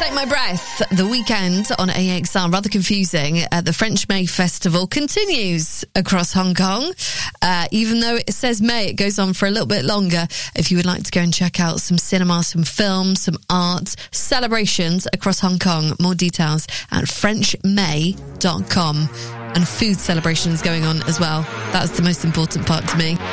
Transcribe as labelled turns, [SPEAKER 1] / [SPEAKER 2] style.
[SPEAKER 1] Take My Breath, the weekend on AXR, rather confusing. The French May Festival continues across Hong Kong. Even though it says May, it goes on for a little bit longer. If you would like to go and check out some cinema, some films, some art, celebrations across Hong Kong, more details at frenchmay.com. And food celebrations going on as well. That's the most important part to me.